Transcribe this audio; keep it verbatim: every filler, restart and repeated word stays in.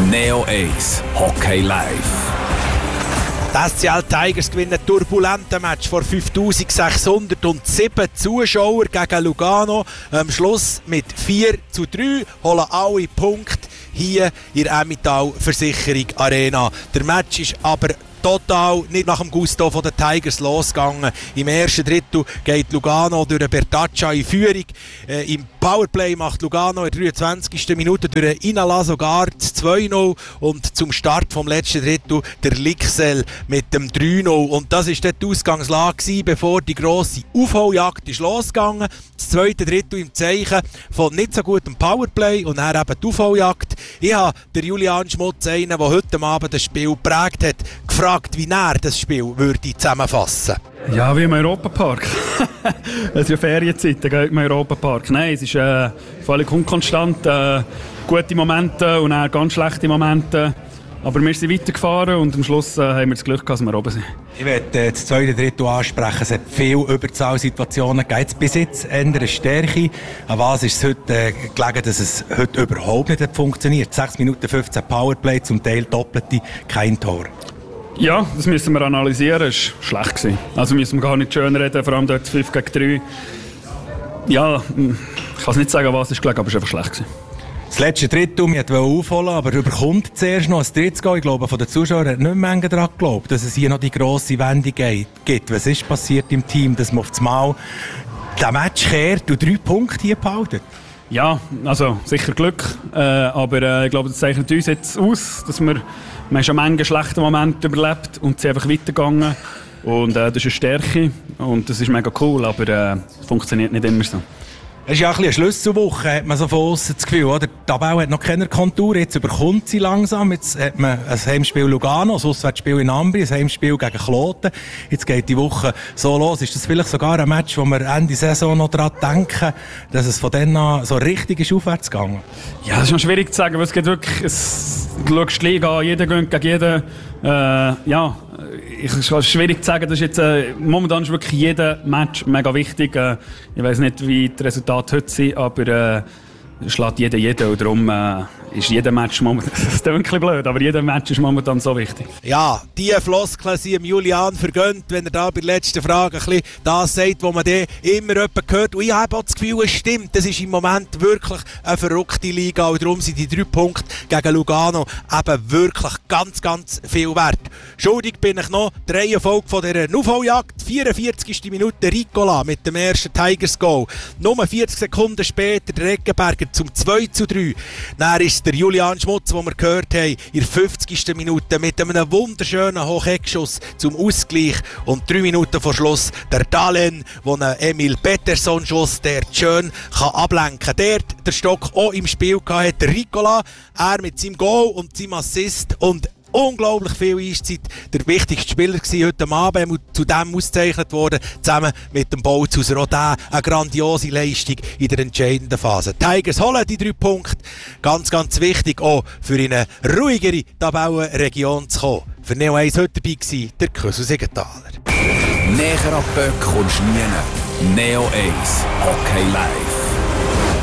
Neo eins Hockey Live. Die S C L Tigers gewinnen ein turbulentes Match vor fünftausendsechshundertsieben Zuschauern gegen Lugano. Am Schluss mit vier zu drei holen alle Punkte hier in der Emmental Versicherung Arena. Der Match ist aber total nicht nach dem Gusto von den Tigers losgegangen. Im ersten Drittel geht Lugano durch Bertaccia in Führung. Äh, Im Powerplay macht Lugano in der dreiundzwanzigsten Minute durch Inala sogar das zwei null und zum Start vom letzten Drittel der Lixel mit dem drei null. Und das war die Ausgangslage gewesen, bevor die grosse Aufholjagd ist losgegangen. Das zweite Drittel im Zeichen von nicht so gutem Powerplay und dann eben die Aufholjagd. Ich habe den Julian Schmutz, einen, der heute Abend das Spiel geprägt hat, gefragt, wie er das Spiel würde zusammenfassen. Ja, wie im Europapark. Es ist ja Ferienzeit, da geht man im Europapark. Nein, es ist äh, völlig unkonstant. Äh, gute Momente und auch ganz schlechte Momente. Aber wir sind weitergefahren und am Schluss äh, haben wir das Glück, dass wir oben sind. Ich möchte äh, das zweite Drittel ansprechen. Es hat viele Überzahlsituationen gegeben. Bis jetzt eher eine Stärke. An was ist es heute äh, gelegen, dass es heute überhaupt nicht hat funktioniert? sechs Minuten fünfzehn Powerplay, zum Teil doppelte, kein Tor. Ja, das müssen wir analysieren. Es war schlecht gewesen. Also müssen wir gar nicht schön reden, vor allem dort fünf gegen drei. Ja, ich kann es nicht sagen, was es gelegen, aber es war einfach schlecht gewesen. Das letzte Drittel, wir wollten aufholen, aber überkommt zuerst noch ein drittes Goal. Ich glaube, von den Zuschauern hat nicht mehr daran geglaubt, dass es hier noch die grosse Wendung gibt. Was ist passiert im Team, dass man auf das Mal den Match kehrt und drei Punkte hier behalten? Ja, also sicher Glück, äh, aber äh, ich glaube, das zeichnet uns jetzt aus, dass wir, wir haben schon Menge schlechte Momente überlebt und sind einfach weitergegangen. Und äh, das ist eine Stärke und das ist mega cool, aber äh, es funktioniert nicht immer so. Es ist ja ein bisschen eine Schlüsselwoche, hat man so von aussen das Gefühl, oder? Die Tabelle hat noch keine Kontur, jetzt überkommt sie langsam. Jetzt hat man ein Heimspiel Lugano, ein Auswärtsspiel in Ambri, ein Heimspiel gegen Kloten. Jetzt geht die Woche so los. Ist das vielleicht sogar ein Match, wo wir Ende Saison noch daran denken, dass es von dann an so richtig ist aufwärts gegangen? Ja, das ist noch schwierig zu sagen, weil es geht wirklich, es, du schaust die Liga an, jeder gönnt gegen jeden. Äh, ja, es ist schwierig zu sagen, das ist jetzt, äh, momentan ist wirklich jeder Match mega wichtig. Äh, ich weiss nicht, wie die Resultate heute sind, aber äh, schlägt jeder jeden und darum äh, ist jeder Match momentan, das ist ein bisschen blöd, aber jeder Match ist momentan so wichtig. Ja, diese Floskeln sind Julian vergönnt, wenn er da bei der letzten Frage ein bisschen das sagt, was man dann immer jemand hört. Und ich habe auch das Gefühl, es stimmt, das ist im Moment wirklich eine verrückte Liga und darum sind die drei Punkte gegen Lugano eben wirklich ganz, ganz viel wert. Schuldig bin ich noch die Reihenfolge von dieser Aufholjagd. vierundvierzigste Minute Ricola mit dem ersten Tigers-Goal. Nur vierzig Sekunden später der Eggenberger zum zwei zu drei. Dann ist der Julian Schmutz, den wir gehört haben, in der fünfzigsten Minute mit einem wunderschönen Hocheckschuss zum Ausgleich. Und drei Minuten vor Schluss der Dahlen, der einen Emil Pettersson-Schuss, der schön kann ablenken kann. Der der Stock auch im Spiel hatte, der Ricola, er mit seinem Goal und seinem Assist und unglaublich viel Eiszeit. Der wichtigste Spieler war heute Abend und zu dem ausgezeichnet worden, zusammen mit dem Bolzhauser. Auch der eine grandiose Leistung in der entscheidenden Phase. Die Tigers holen die drei Punkte. Ganz, ganz wichtig, auch für eine ruhigere Tabellenregion zu kommen. Für Neo eins heute dabei war der Kösel Siegenthaler. Näher an Böck kommst du nie. Neo eins Hockey Live.